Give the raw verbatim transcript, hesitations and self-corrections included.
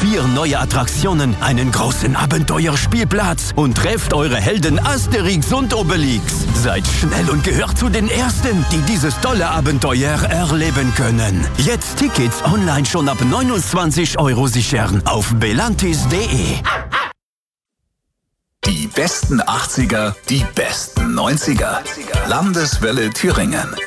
vier neue Attraktionen, einen großen Abenteuerspielplatz und trefft eure Helden Asterix und Obelix. Seid schnell und gehört zu den Ersten, die dieses tolle Abenteuer erleben können. Jetzt Tickets online schon ab neunundzwanzig Euro sichern auf belantis punkt de. Die besten achtziger, die besten neunziger. Landeswelle Thüringen.